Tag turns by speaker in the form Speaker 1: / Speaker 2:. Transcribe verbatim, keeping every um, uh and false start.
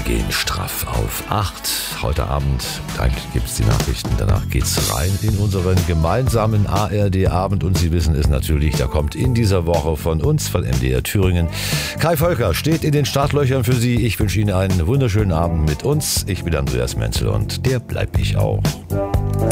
Speaker 1: gehen straff auf acht. Heute Abend, eigentlich gibt es die Nachrichten, danach geht's rein in unseren gemeinsamen A R D-Abend. Und Sie wissen es natürlich, da kommt in dieser Woche von uns, von M D R Thüringen, Kai Völker steht in den Startlöchern für Sie. Ich wünsche Ihnen einen wunderschönen Abend mit uns. Ich bin Andreas Menzel und der bleib ich auch.